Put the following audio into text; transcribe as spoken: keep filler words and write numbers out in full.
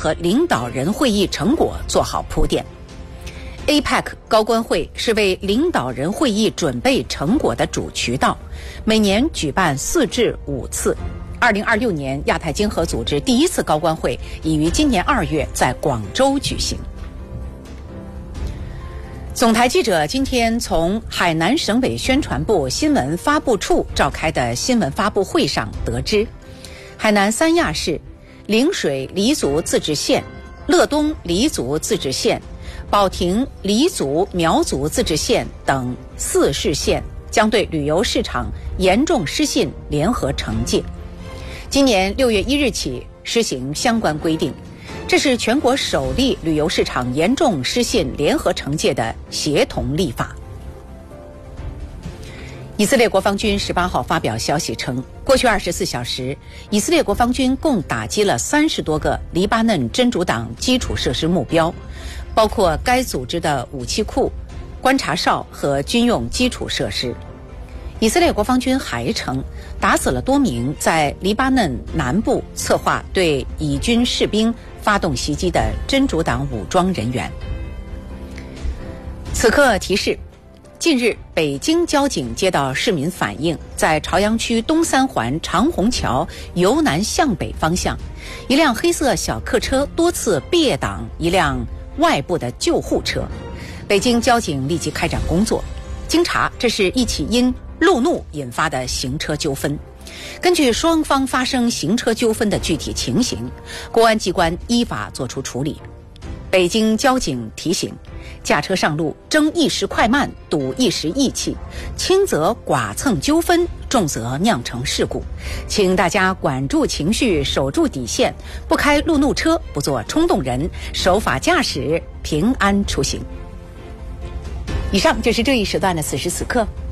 和领导人会议成果做好铺垫。A P E C 高官会是为领导人会议准备成果的主渠道，每年举办四至五次。二零二六年，亚太经合组织第一次高官会已于今年二月在广州举行。总台记者今天从海南省委宣传部新闻发布处召开的新闻发布会上得知，海南三亚市陵水黎族自治县、乐东黎族自治县、保亭黎族苗族自治县等四市县将对旅游市场严重失信联合惩戒。今年六月一日起施行相关规定，这是全国首例旅游市场严重失信联合惩戒的协同立法。以色列国防军十八号发表消息称，过去二十四小时，以色列国防军共打击了三十多个黎巴嫩真主党基础设施目标，包括该组织的武器库、观察哨和军用基础设施。以色列国防军还称，打死了多名在黎巴嫩南部策划对以军士兵发动袭击的真主党武装人员。此刻提示，近日北京交警接到市民反映，在朝阳区东三环长虹桥由南向北方向，一辆黑色小客车多次别挡一辆外部的救护车。北京交警立即开展工作，经查，这是一起因路怒引发的行车纠纷。根据双方发生行车纠纷的具体情形，公安机关依法作出处理。北京交警提醒，驾车上路争一时快慢，赌一时义气，轻则剐蹭纠纷，重则酿成事故，请大家管住情绪，守住底线，不开路怒车，不做冲动人，守法驾驶，平安出行。以上就是这一时段的此时此刻。